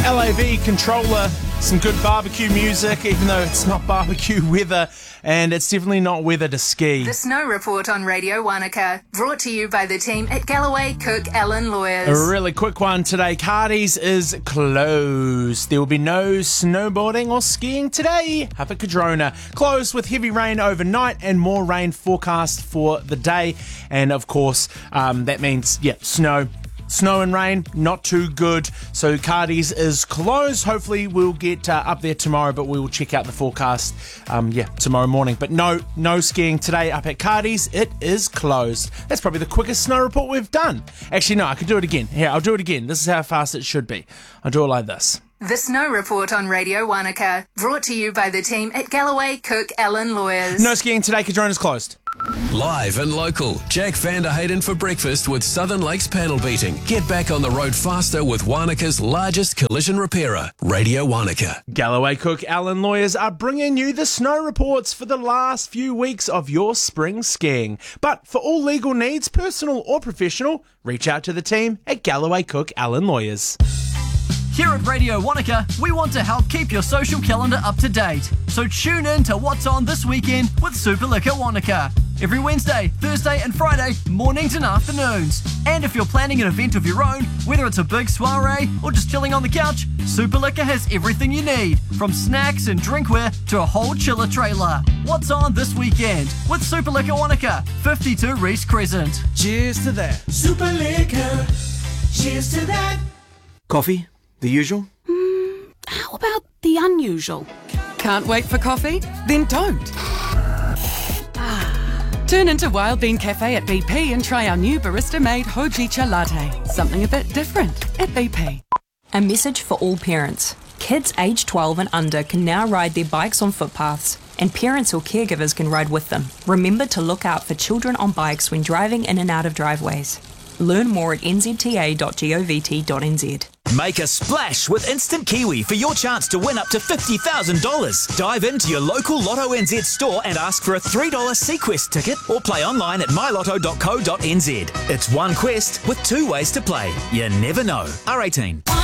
LAV Controller, some good barbecue music, even though it's not barbecue weather, and it's definitely not weather to ski. The Snow Report on Radio Wanaka, brought to you by the team at Galloway Cook Allen Lawyers. A really quick one today. Cardi's is closed. There will be no snowboarding or skiing today up at Cadrona. Closed with heavy rain overnight and more rain forecast for the day. And of course, that means, snow and rain, not too good. So Cardi's is closed. Hopefully we'll get up there tomorrow, but we will check out the forecast tomorrow morning. But no skiing today up at Cardi's. It is closed. That's probably the quickest snow report we've done. Actually, no, I could do it again. Here, I'll do it again. This is how fast it should be. I'll do it like this. The Snow Report on Radio Wanaka, brought to you by the team at Galloway Cook Allen Lawyers. No skiing today. Cadrona's closed. Live and local, Jack van der Hayden for breakfast with Southern Lakes panel beating. Get back on the road faster with Wanaka's largest collision repairer, Radio Wanaka. Galloway Cook Allen Lawyers are bringing you the snow reports for the last few weeks of your spring skiing. But for all legal needs, personal or professional, reach out to the team at Galloway Cook Allen Lawyers. Here at Radio Wanaka, we want to help keep your social calendar up to date. So tune in to what's on this weekend with Super Liquor Wanaka. Every Wednesday, Thursday and Friday, mornings and afternoons. And if you're planning an event of your own, whether it's a big soiree or just chilling on the couch, Super Liquor has everything you need, from snacks and drinkware to a whole chiller trailer. What's on this weekend with Super Liquor Wanaka, 52 Reese Crescent. Cheers to that. Super Liquor. Cheers to that. Coffee? The usual? How about the unusual? Can't wait for coffee? Then don't. Turn into Wild Bean Cafe at BP and try our new barista-made Hojicha latte. Something a bit different at BP. A message for all parents. Kids aged 12 and under can now ride their bikes on footpaths, and parents or caregivers can ride with them. Remember to look out for children on bikes when driving in and out of driveways. Learn more at nzta.govt.nz. Make a splash with Instant Kiwi for your chance to win up to $50,000. Dive into your local Lotto NZ store and ask for a $3 Sequest ticket or play online at mylotto.co.nz. It's one quest with two ways to play. You never know. R18.